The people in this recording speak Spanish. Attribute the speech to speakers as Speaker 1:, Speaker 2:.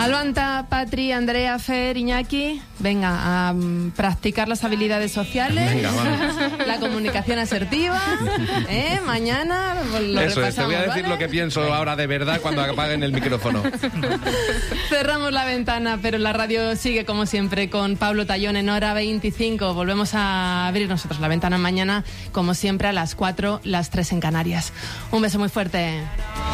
Speaker 1: Albanta, Patri, Andrea, Fer, Iñaki, venga, a practicar las habilidades sociales,
Speaker 2: venga, vamos.
Speaker 1: La comunicación asertiva, mañana lo
Speaker 2: Eso
Speaker 1: repasamos,
Speaker 2: es, te voy a decir,
Speaker 1: ¿vale?
Speaker 2: lo que pienso ahora de verdad cuando apaguen el micrófono.
Speaker 1: Cerramos la ventana, pero la radio sigue como siempre con Pablo Tallón en hora 25. Volvemos a abrir nosotros la ventana mañana, como siempre, a las 4, las 3 en Canarias. Un beso muy fuerte.